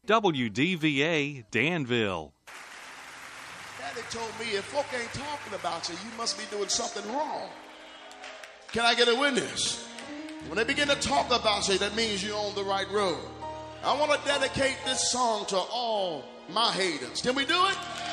WDVA Danville. Daddy told me if folk ain't talking about you, you must be doing something wrong. Can I get a witness? When they begin to talk about you, that means you're on the right road. I want to dedicate this song to all my haters. Can we do it?